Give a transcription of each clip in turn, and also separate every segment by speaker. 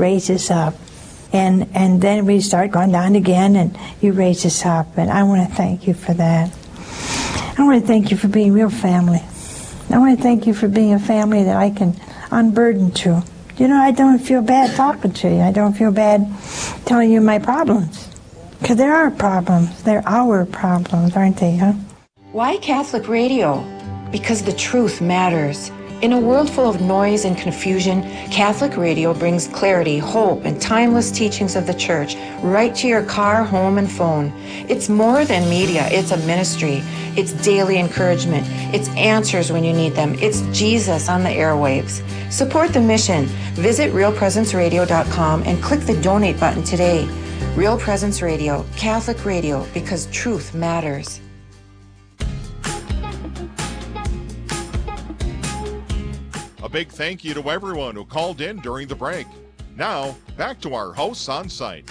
Speaker 1: raise us up. And then we start going down again, and you raise us up. And I want to thank you for that. I want to thank you for being real family. I want to thank you for being a family that I can unburden to. You know, I don't feel bad talking to you. I don't feel bad telling you my problems. Because there are problems. They're our problems, aren't they, huh?
Speaker 2: Why Catholic radio? Because the truth matters. In a world full of noise and confusion, Catholic radio brings clarity, hope, and timeless teachings of the Church right to your car, home, and phone. It's more than media. It's a ministry. It's daily encouragement. It's answers when you need them. It's Jesus on the airwaves. Support the mission. Visit realpresenceradio.com and click the donate button today. Real Presence Radio, Catholic radio, because truth matters.
Speaker 3: A big thank you to everyone who called in during the break. Now, back to our hosts on site.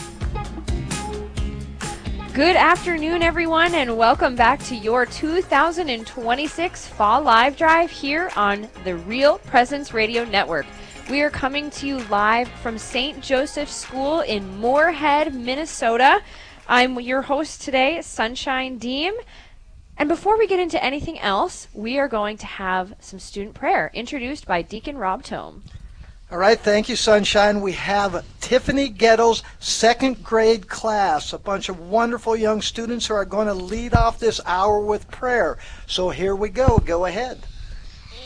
Speaker 4: Good afternoon, everyone, and welcome back to your 2026 Fall Live Drive here on the Real Presence Radio Network. We are coming to you live from St. Joseph's School in Moorhead, Minnesota. I'm your host today, Sunshine Deem. And before we get into anything else, we are going to have some student prayer introduced by Deacon Rob Tome.
Speaker 5: All right, thank you, Sunshine. We have Tiffany Ghetto's second grade class, a bunch of wonderful young students who are going to lead off this hour with prayer. So here we go. Go ahead.